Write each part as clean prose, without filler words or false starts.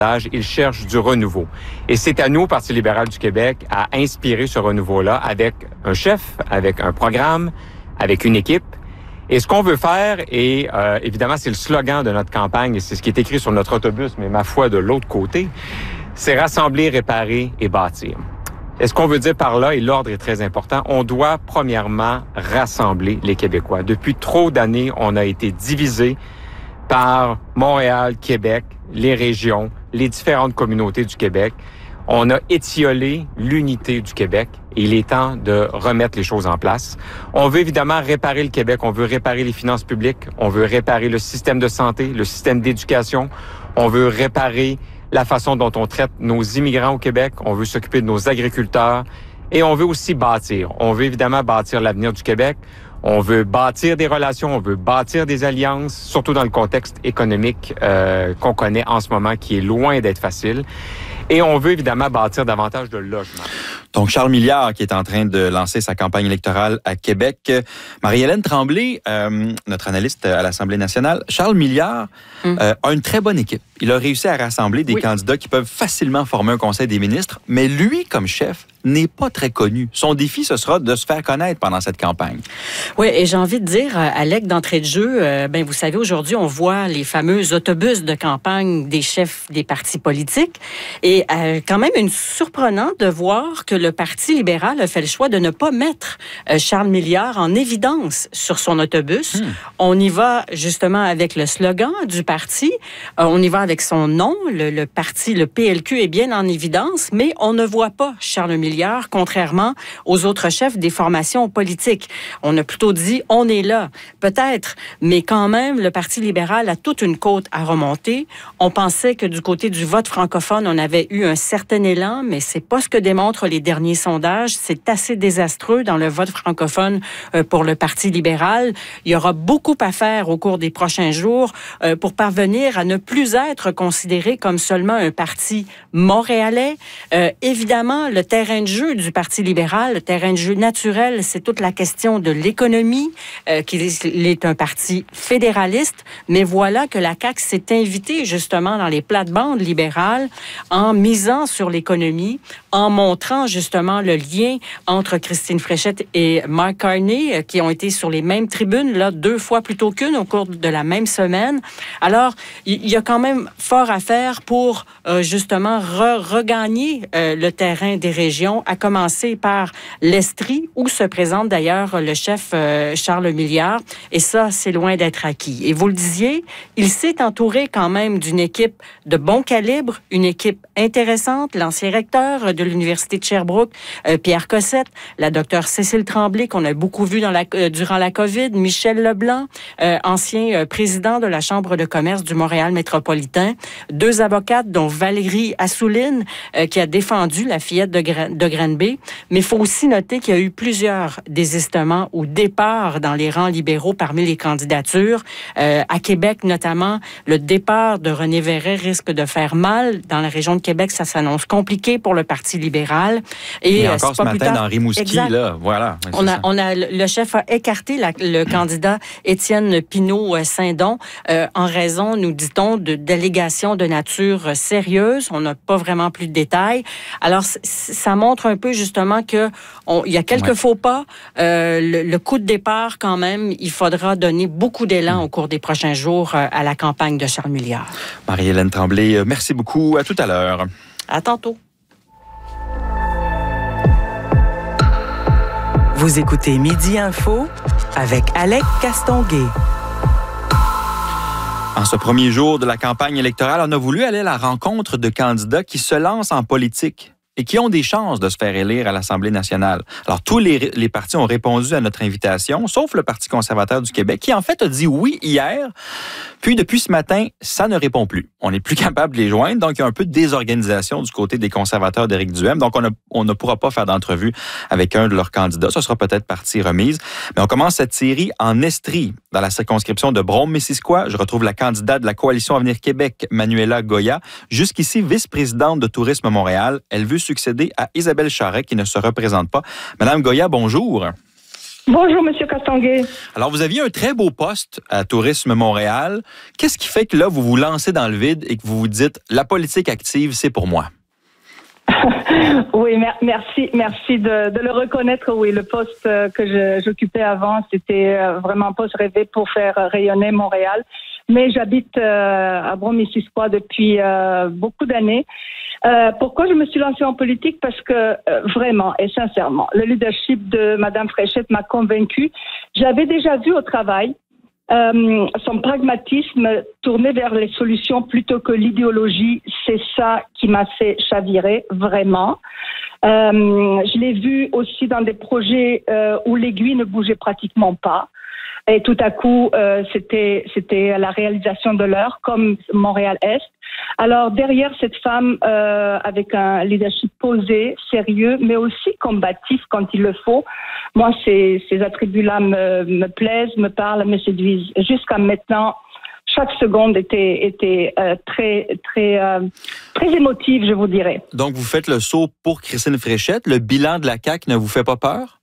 ils cherchent du renouveau. Et c'est à nous, Parti libéral du Québec, à inspirer ce renouveau-là avec un chef, avec un programme, avec une équipe. Et ce qu'on veut faire, et évidemment, c'est le slogan de notre campagne, et c'est ce qui est écrit sur notre autobus, mais ma foi, de l'autre côté, c'est rassembler, réparer et bâtir. Et ce qu'on veut dire par là, et l'ordre est très important, on doit premièrement rassembler les Québécois. Depuis trop d'années, on a été divisés par Montréal, Québec, les régions, les différentes communautés du Québec. On a étiolé l'unité du Québec et il est temps de remettre les choses en place. On veut évidemment réparer le Québec, on veut réparer les finances publiques, on veut réparer le système de santé, le système d'éducation, on veut réparer la façon dont on traite nos immigrants au Québec, on veut s'occuper de nos agriculteurs et on veut aussi bâtir. On veut évidemment bâtir l'avenir du Québec. On veut bâtir des relations, on veut bâtir des alliances, surtout dans le contexte économique qu'on connaît en ce moment, qui est loin d'être facile. Et on veut évidemment bâtir davantage de logements. Donc, Charles Milliard, qui est en train de lancer sa campagne électorale à Québec. Marie-Hélène Tremblay, notre analyste à l'Assemblée nationale, Charles Milliard a une très bonne équipe. Il a réussi à rassembler des candidats qui peuvent facilement former un conseil des ministres, mais lui, comme chef, n'est pas très connu. Son défi, ce sera de se faire connaître pendant cette campagne. Oui, et j'ai envie de dire, Alec, d'entrée de jeu, vous savez, aujourd'hui, on voit les fameux autobus de campagne des chefs des partis politiques. Et quand même, surprenant de voir que le Parti libéral a fait le choix de ne pas mettre Charles Milliard en évidence sur son autobus. On y va justement avec le slogan du parti. On y va avec son nom. Le parti, le PLQ, est bien en évidence, mais on ne voit pas Charles Milliard, contrairement aux autres chefs des formations politiques. On a plutôt dit, on est là, peut-être, mais quand même, le Parti libéral a toute une côte à remonter. On pensait que du côté du vote francophone, on avait eu un certain élan, mais c'est pas ce que démontrent les derniers sondages. C'est assez désastreux dans le vote francophone pour le Parti libéral. Il y aura beaucoup à faire au cours des prochains jours pour parvenir à ne plus être considéré comme seulement un parti montréalais. Évidemment, le terrain de jeu du Parti libéral, le terrain de jeu naturel, c'est toute la question de l'économie, qu'il est un parti fédéraliste, mais voilà que la CAQ s'est invitée justement dans les plates-bandes libérales en misant sur l'économie, en montrant justement le lien entre Christine Fréchette et Mark Carney, qui ont été sur les mêmes tribunes, là, 2 fois plutôt qu'une au cours de la même semaine. Alors, il y a quand même fort à faire pour justement regagner le terrain des régions, à commencer par l'Estrie, où se présente d'ailleurs le chef Charles Milliard. Et ça, c'est loin d'être acquis. Et vous le disiez, il s'est entouré quand même d'une équipe de bon calibre, une équipe intéressante, l'ancien recteur de l'Université de Sherbrooke, Pierre Cossette, la docteure Cécile Tremblay, qu'on a beaucoup vu durant la COVID, Michel Leblanc, ancien président de la Chambre de commerce du Montréal métropolitain, 2 avocates, dont Valérie Assouline, qui a défendu la fillette de Granby. Mais il faut aussi noter qu'il y a eu plusieurs désistements ou départs dans les rangs libéraux parmi les candidatures. À Québec, notamment, le départ de René Verret risque de faire mal. Dans la région de Québec, ça s'annonce compliqué pour le Parti libéral. Et encore ce matin, dans Rimouski, là, voilà. Le chef a écarté le candidat Étienne Pinault-Saint-Don en raison, nous dit-on, d'allégations de nature sérieuse. On n'a pas vraiment plus de détails. Alors, ça montre un peu justement qu'il y a quelques faux pas. Le coup de départ, quand même, il faudra donner beaucoup d'élan au cours des prochains jours à la campagne de Charles Milliard. Marie-Hélène Tremblay, merci beaucoup. À tout à l'heure. À tantôt. Vous écoutez Midi Info avec Alec Castonguay. En ce premier jour de la campagne électorale, on a voulu aller à la rencontre de candidats qui se lancent en politique et qui ont des chances de se faire élire à l'Assemblée nationale. Alors, tous les partis ont répondu à notre invitation, sauf le Parti conservateur du Québec, qui en fait a dit oui hier. Puis, depuis ce matin, ça ne répond plus. On n'est plus capable de les joindre, donc il y a un peu de désorganisation du côté des conservateurs d'Éric Duhem. Donc, on ne pourra pas faire d'entrevue avec un de leurs candidats. Ça sera peut-être partie remise. Mais on commence cette série en Estrie, dans la circonscription de Brome-Missisquoi. Je retrouve la candidate de la Coalition Avenir Québec, Manuela Goya, jusqu'ici vice-présidente de Tourisme Montréal. Elle veut succéder à Isabelle Charret, qui ne se représente pas. Madame Goya, bonjour. Bonjour, Monsieur Castonguay. Alors, vous aviez un très beau poste à Tourisme Montréal. Qu'est-ce qui fait que là, vous vous lancez dans le vide et que vous vous dites « la politique active, c'est pour moi ». Oui, merci de le reconnaître. Oui, le poste que j'occupais avant, c'était vraiment un poste rêvé pour faire rayonner Montréal. Mais j'habite à Brome-Missisquoi depuis beaucoup d'années. Pourquoi je me suis lancée en politique? Parce que vraiment et sincèrement, le leadership de Madame Fréchette m'a convaincue. J'avais déjà vu au travail son pragmatisme tourné vers les solutions plutôt que l'idéologie. C'est ça qui m'a fait chavirer, vraiment. Je l'ai vu aussi dans des projets où l'aiguille ne bougeait pratiquement pas. Et tout à coup, c'était la réalisation de l'heure, comme Montréal-Est. Alors, derrière cette femme, avec un leadership posé, sérieux, mais aussi combatif quand il le faut, moi, ces attributs-là me plaisent, me parlent, me séduisent. Jusqu'à maintenant, chaque seconde était très émotive, je vous dirais. Donc, vous faites le saut pour Christine Fréchette. Le bilan de la CAQ ne vous fait pas peur?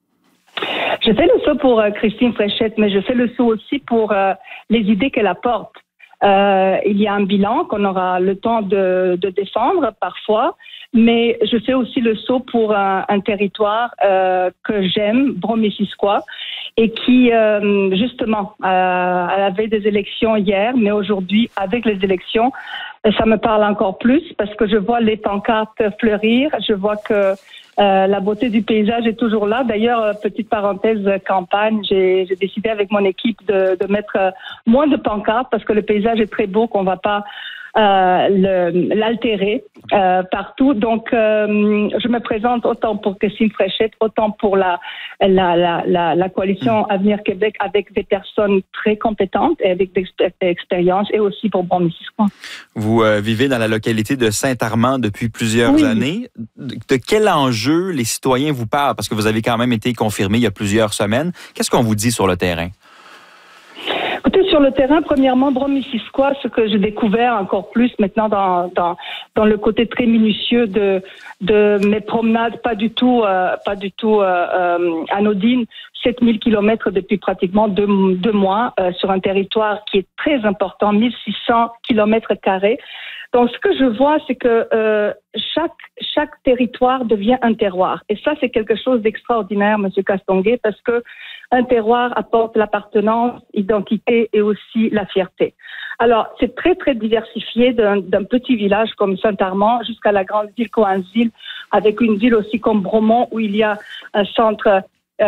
Je fais le saut pour Christine Fréchette, mais je fais le saut aussi pour les idées qu'elle apporte. Il y a un bilan qu'on aura le temps de défendre parfois, mais je fais aussi le saut pour un territoire que j'aime, Brome-Missisquoi, et qui, justement, elle avait des élections hier, mais aujourd'hui, avec les élections, ça me parle encore plus parce que je vois les pancartes fleurir, je vois que la beauté du paysage est toujours là. D'ailleurs, petite parenthèse campagne, j'ai décidé avec mon équipe de mettre moins de pancartes parce que le paysage est très beau, qu'on va pas l'altérer partout. Donc, je me présente autant pour Christine Fréchette, autant pour la coalition Avenir Québec avec des personnes très compétentes et avec des expériences, et aussi pour Brome-Missisquoi. Vous vivez dans la localité de Saint-Armand depuis plusieurs années. De quel enjeu les citoyens vous parlent? Parce que vous avez quand même été confirmé il y a plusieurs semaines. Qu'est-ce qu'on vous dit sur le terrain? Écoutez, sur le terrain, premièrement, Brome-Missisquoi, ce que j'ai découvert encore plus maintenant dans le côté très minutieux de mes promenades, pas du tout anodines, 7000 kilomètres depuis pratiquement deux mois sur un territoire qui est très important, 1600 kilomètres carrés. Donc, ce que je vois, c'est que chaque territoire devient un terroir. Et ça, c'est quelque chose d'extraordinaire, Monsieur Castonguay, parce que un terroir apporte l'appartenance, l'identité et aussi la fierté. Alors, c'est très, très diversifié d'un petit village comme Saint-Armand jusqu'à la grande ville Coansville, avec une ville aussi comme Bromont où il y a un centre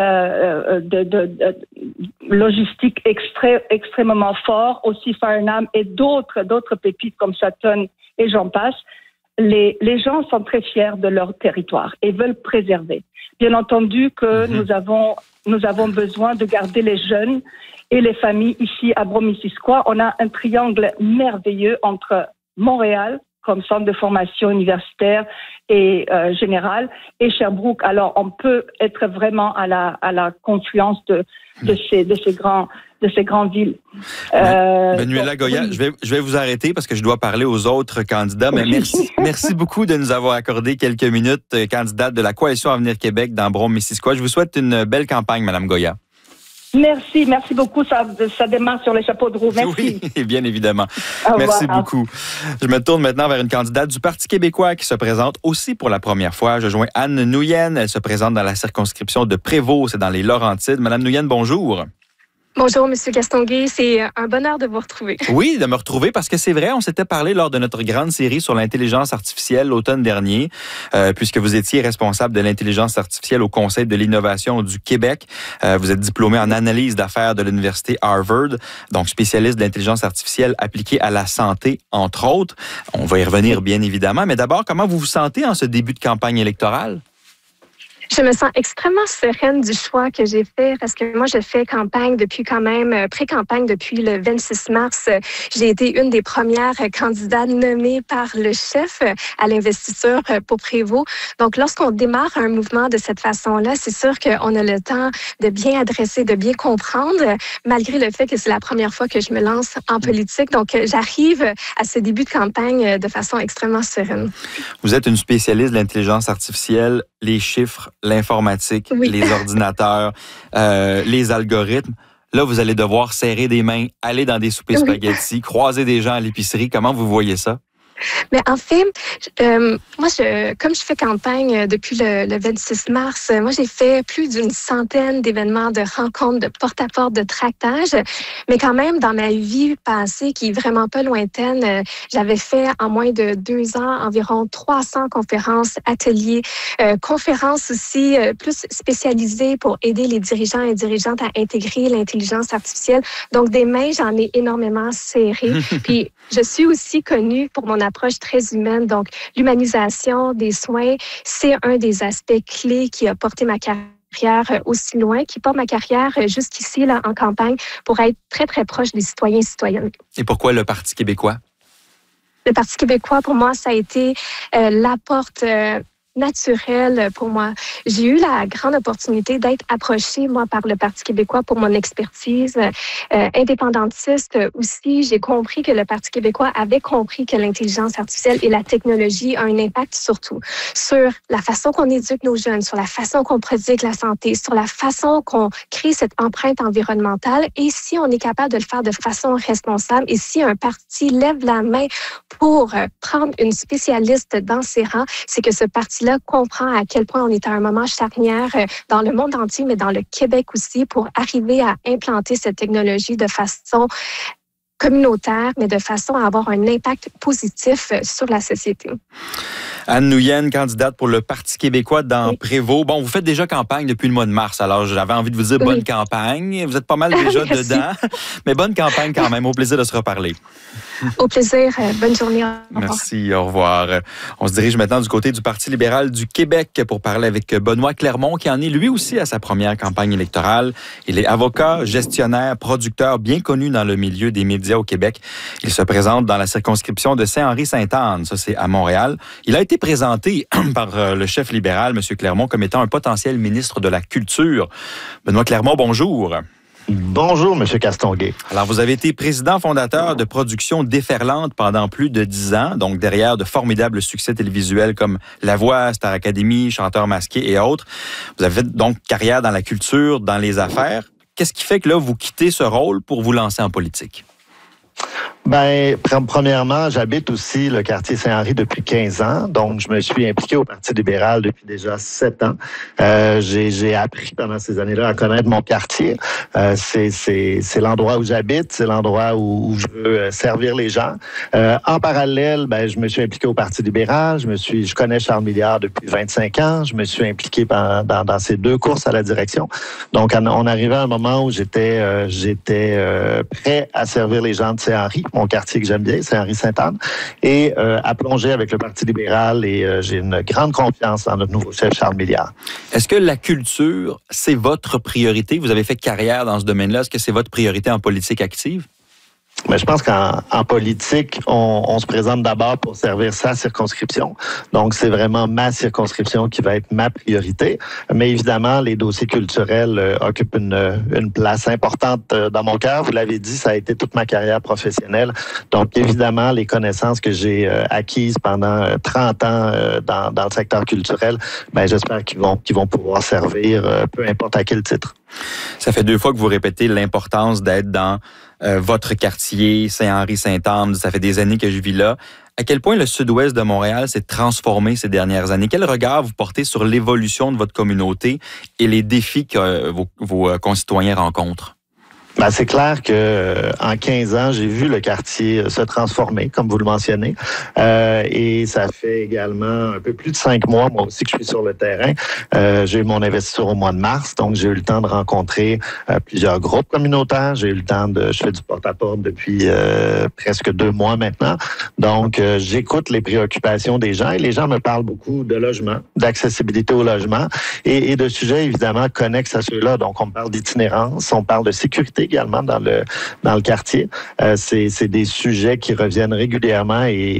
de logistique extrêmement fort, aussi Farnham et d'autres pépites comme Sutton et j'en passe. Les gens sont très fiers de leur territoire et veulent préserver. Bien entendu que nous avons besoin de garder les jeunes et les familles ici à Brome-Missisquoi. On a un triangle merveilleux entre Montréal, comme centre de formation universitaire et générale, et Sherbrooke. Alors, on peut être vraiment à la confluence de ces grandes villes. Manuela Goya, je vais vous arrêter parce que je dois parler aux autres candidats, mais merci beaucoup de nous avoir accordé quelques minutes, candidate de la Coalition Avenir Québec dans Brome-Missisquoi. Je vous souhaite une belle campagne, Madame Goya. Merci beaucoup. Ça démarre sur les chapeaux de roue. Merci. Oui, bien évidemment. Merci beaucoup. Je me tourne maintenant vers une candidate du Parti québécois qui se présente aussi pour la première fois. Je joins Anne Nouyen. Elle se présente dans la circonscription de Prévost, c'est dans les Laurentides. Madame Nouyen, bonjour. Bonjour, Monsieur Castonguay. C'est un bonheur de vous retrouver. Oui, de me retrouver parce que c'est vrai, on s'était parlé lors de notre grande série sur l'intelligence artificielle l'automne dernier, puisque vous étiez responsable de l'intelligence artificielle au Conseil de l'innovation du Québec. Vous êtes diplômé en analyse d'affaires de l'Université Harvard, donc spécialiste de l'intelligence artificielle appliquée à la santé, entre autres. On va y revenir, bien évidemment. Mais d'abord, comment vous vous sentez en ce début de campagne électorale? Je me sens extrêmement sereine du choix que j'ai fait parce que moi, je fais campagne depuis quand même, pré-campagne depuis le 26 mars. J'ai été une des premières candidates nommées par le chef à l'investiture pour Prévost. Donc, lorsqu'on démarre un mouvement de cette façon-là, c'est sûr qu'on a le temps de bien adresser, de bien comprendre, malgré le fait que c'est la première fois que je me lance en politique. Donc, j'arrive à ce début de campagne de façon extrêmement sereine. Vous êtes une spécialiste de l'intelligence artificielle, les chiffres, l'informatique, Oui. les ordinateurs, les algorithmes. Là, vous allez devoir serrer des mains, aller dans des soupers spaghettis, croiser des gens à l'épicerie. Comment vous voyez ça? Mais en fait, moi, comme je fais campagne depuis le 26 mars, moi, j'ai fait plus d'une centaine d'événements, de rencontres, de porte-à-porte, de tractage. Mais quand même, dans ma vie passée, qui est vraiment pas lointaine, j'avais fait en moins de 2 ans environ 300 conférences, ateliers, conférences aussi plus spécialisées pour aider les dirigeants et dirigeantes à intégrer l'intelligence artificielle. Donc, des mains, j'en ai énormément serrées. Puis, je suis aussi connue pour mon approche très humaine. Donc, l'humanisation des soins, c'est un des aspects clés qui a porté ma carrière aussi loin, qui porte ma carrière jusqu'ici là, en campagne pour être très, très proche des citoyens et citoyennes. Et pourquoi le Parti québécois? Le Parti québécois, pour moi, ça a été la porte naturel pour moi. J'ai eu la grande opportunité d'être approchée, moi, par le Parti québécois pour mon expertise indépendantiste aussi. J'ai compris que le Parti québécois avait compris que l'intelligence artificielle et la technologie ont un impact surtout sur la façon qu'on éduque nos jeunes, sur la façon qu'on pratique la santé, sur la façon qu'on crée cette empreinte environnementale. Et si on est capable de le faire de façon responsable et si un parti lève la main pour prendre une spécialiste dans ses rangs, c'est que ce parti-là comprend à quel point on est à un moment charnière dans le monde entier, mais dans le Québec aussi, pour arriver à implanter cette technologie de façon communautaire, mais de façon à avoir un impact positif sur la société. Anne Nouyen, candidate pour le Parti québécois dans Prévost. Bon, vous faites déjà campagne depuis le mois de mars, alors j'avais envie de vous dire bonne campagne. Vous êtes pas mal déjà dedans, mais bonne campagne quand même. Au plaisir de se reparler. Au plaisir. Bonne journée. Au revoir. Merci, au revoir. On se dirige maintenant du côté du Parti libéral du Québec pour parler avec Benoît Clermont, qui en est lui aussi à sa première campagne électorale. Il est avocat, gestionnaire, producteur bien connu dans le milieu des médias au Québec. Il se présente dans la circonscription de Saint-Henri-Sainte-Anne, ça c'est à Montréal. Il a été présenté par le chef libéral, M. Clermont, comme étant un potentiel ministre de la Culture. Benoît Clermont, bonjour. Bonjour, M. Castonguay. Alors, vous avez été président fondateur de Productions Déferlantes pendant plus de 10 ans, donc derrière de formidables succès télévisuels comme La Voix, Star Academy, Chanteur masqué et autres. Vous avez fait donc carrière dans la culture, dans les affaires. Qu'est-ce qui fait que là, vous quittez ce rôle pour vous lancer en politique? Ben, premièrement, j'habite aussi le quartier Saint-Henri depuis 15 ans, donc je me suis impliqué au Parti libéral depuis déjà 7 ans. J'ai appris pendant ces années-là à connaître mon quartier. C'est l'endroit où j'habite, c'est l'endroit où je veux servir les gens. En parallèle, ben, je me suis impliqué au Parti libéral. Je connais Charles Milliard depuis 25 ans. Je me suis impliqué dans ces 2 courses à la direction. Donc, on arrivait à un moment où j'étais prêt à servir les gens de Saint-Henri, mon quartier que j'aime bien, Saint-Henri-Sainte-Anne, et à plonger avec le Parti libéral. Et j'ai une grande confiance dans notre nouveau chef, Charles Milliard. Est-ce que la culture, c'est votre priorité? Vous avez fait carrière dans ce domaine-là. Est-ce que c'est votre priorité en politique active? Mais je pense qu'en politique, on se présente d'abord pour servir sa circonscription. Donc, c'est vraiment ma circonscription qui va être ma priorité. Mais évidemment, les dossiers culturels occupent une place importante dans mon cœur. Vous l'avez dit, ça a été toute ma carrière professionnelle. Donc, évidemment, les connaissances que j'ai acquises pendant 30 ans dans le secteur culturel, ben, j'espère qu'ils vont pouvoir servir peu importe à quel titre. Ça fait 2 fois que vous répétez l'importance d'être dans votre quartier, Saint-Henri-Sainte-Anne. Ça fait des années que je vis là. À quel point le sud-ouest de Montréal s'est transformé ces dernières années? Quel regard vous portez sur l'évolution de votre communauté et les défis que vos concitoyens rencontrent? Ben, c'est clair que en 15 ans, j'ai vu le quartier se transformer, comme vous le mentionnez. Et ça fait également un peu plus de 5 mois, moi aussi, que je suis sur le terrain. J'ai eu mon investiture au mois de mars, donc j'ai eu le temps de rencontrer plusieurs groupes communautaires. J'ai eu le temps je fais du porte-à-porte depuis presque 2 mois maintenant. Donc, j'écoute les préoccupations des gens et les gens me parlent beaucoup de logement, d'accessibilité au logement et de sujets, évidemment, connexes à ceux-là. Donc, on parle d'itinérance, on parle de sécurité également dans le quartier. C'est des sujets qui reviennent régulièrement et